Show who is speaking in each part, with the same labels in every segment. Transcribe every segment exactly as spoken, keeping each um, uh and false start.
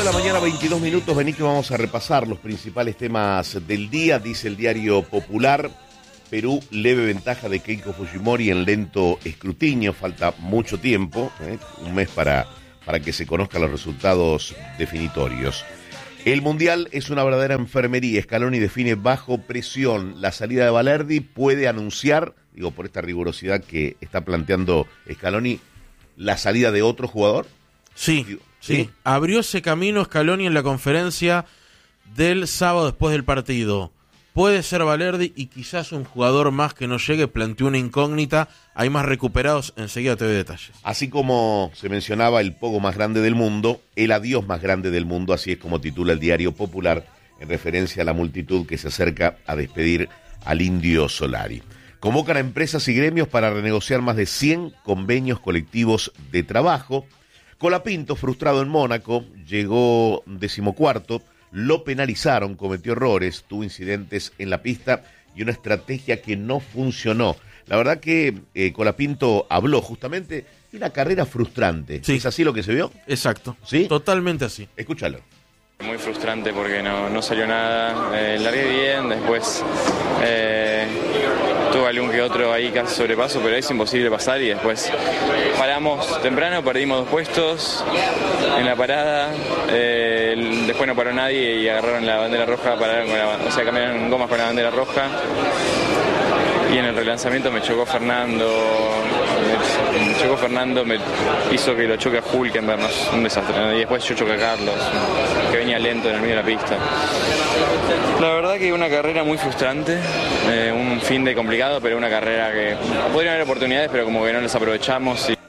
Speaker 1: la mañana, veintidós minutos. Vení que vamos a repasar los principales temas del día. Dice el diario Popular: Perú, leve ventaja de Keiko Fujimori en lento escrutinio. Falta mucho tiempo, ¿eh? un mes para, para que se conozcan los resultados definitorios. El Mundial es una verdadera enfermería. Scaloni define bajo presión. La salida de Balerdi puede anunciar, digo, por esta rigurosidad que está planteando Scaloni, la salida de otro jugador.
Speaker 2: Sí,
Speaker 1: digo,
Speaker 2: sí.
Speaker 1: ¿sí?
Speaker 2: Abrió ese camino Scaloni en la conferencia del sábado después del partido. Puede ser Balerdi y quizás un jugador más que no llegue, planteó una incógnita. Hay más recuperados, enseguida te doy detalles.
Speaker 1: Así como se mencionaba el pogo más grande del mundo, el adiós más grande del mundo, así es como titula el diario Popular, en referencia a la multitud que se acerca a despedir al Indio Solari. Convocan a empresas y gremios para renegociar más de cien convenios colectivos de trabajo. Colapinto, frustrado en Mónaco, llegó decimocuarto. Lo penalizaron, cometió errores, tuvo incidentes en la pista y una estrategia que no funcionó. La verdad que eh, Colapinto habló justamente de una carrera frustrante.
Speaker 2: Sí.
Speaker 1: ¿Es así lo que se vio?
Speaker 2: Exacto,
Speaker 1: ¿Sí?
Speaker 2: Totalmente así.
Speaker 1: Escúchalo.
Speaker 3: Muy frustrante porque no, no salió nada. Eh, largué bien, después eh, tuve algún que otro ahí casi sobrepaso, pero es imposible pasar y después paramos temprano, perdimos dos puestos en la parada, eh, después no paró nadie y agarraron la bandera roja, pararon con la, o sea, cambiaron gomas con la bandera roja. Y en el relanzamiento me chocó Fernando, me, me chocó Fernando, me hizo que lo choque a Hulkenberg, no, un desastre, ¿no? Y después yo choqué a Carlos, que venía lento en el medio de la pista. La verdad que una carrera muy frustrante, eh, un fin de complicado, pero una carrera que podrían haber oportunidades, pero como que no las aprovechamos. Y...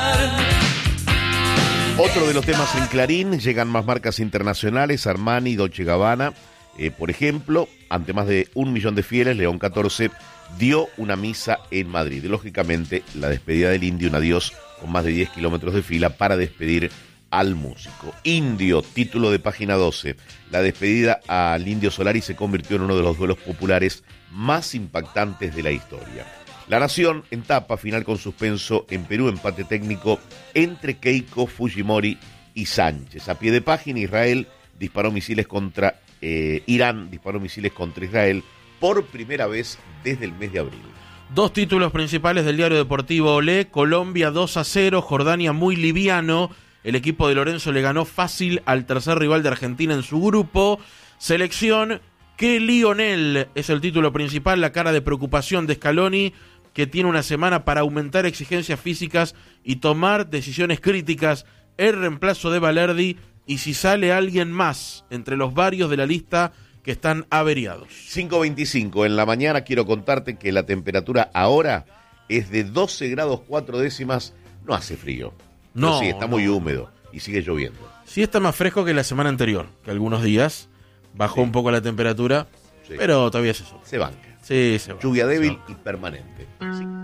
Speaker 1: Otro de los temas en Clarín: llegan más marcas internacionales, Armani, Dolce Gabbana. Eh, por ejemplo, ante más de un millón de fieles, León catorce dio una misa en Madrid. Lógicamente, la despedida del Indio, un adiós con más de diez kilómetros de fila para despedir al músico. Indio, título de página doce. La despedida al Indio Solari se convirtió en uno de los duelos populares más impactantes de la historia. La Nación, en tapa, final con suspenso en Perú, empate técnico entre Keiko Fujimori y Sánchez. A pie de página, Israel disparó misiles contra eh, Irán, disparó misiles contra Israel por primera vez desde el mes de abril.
Speaker 2: Dos títulos principales del diario deportivo Olé: Colombia dos a cero, Jordania muy liviano. El equipo de Lorenzo le ganó fácil al tercer rival de Argentina en su grupo. Selección, que Lionel es el título principal, la cara de preocupación de Scaloni, que tiene una semana para aumentar exigencias físicas y tomar decisiones críticas. El reemplazo de Balerdi y si sale alguien más entre los varios de la lista que están averiados.
Speaker 1: cinco veinticinco en la mañana. Quiero contarte que la temperatura ahora es de doce grados cuatro décimas. No hace frío.
Speaker 2: No,
Speaker 1: Pero sí, está
Speaker 2: no.
Speaker 1: muy húmedo y sigue lloviendo.
Speaker 2: Sí está más fresco que la semana anterior, que algunos días bajó
Speaker 1: Sí.
Speaker 2: un poco la temperatura,
Speaker 1: Sí.
Speaker 2: pero todavía es eso.
Speaker 1: Se banca.
Speaker 2: Sí, se va.
Speaker 1: Lluvia débil
Speaker 2: Se va.
Speaker 1: y permanente. Sí.